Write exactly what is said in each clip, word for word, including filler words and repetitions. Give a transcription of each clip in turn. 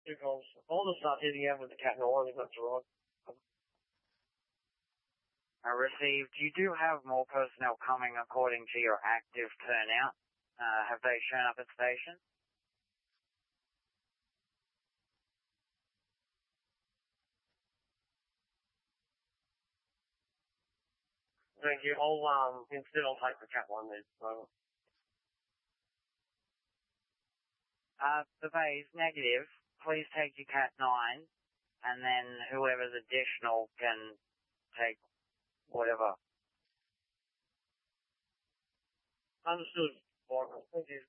two calls. I'll just start hitting out with the cat nine if that's all right. I received. You do have more personnel coming according to your active turnout. Uh, have they shown up at station? Thank you. I'll, um, instead I'll take the cat one then. So. Uh, the base, negative. Please take your cat nine, and then whoever's additional can take whatever. Understood, Michael. Thank you.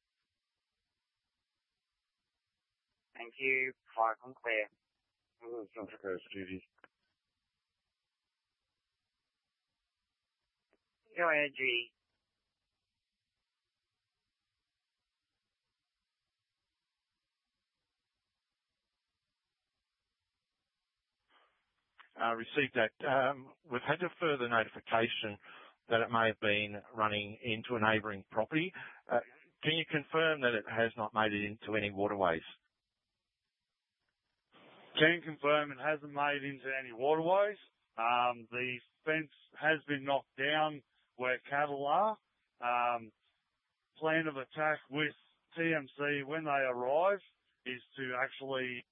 Thank you. Fire and clear. Oh, it's not for duty. Go ahead, Judy. Uh, received that. Um, we've had a further notification that it may have been running into a neighbouring property. Uh, can you confirm that it has not made it into any waterways? Can confirm it hasn't made into any waterways. Um, the fence has been knocked down where cattle are. Um, plan of attack with T M C when they arrive is to actually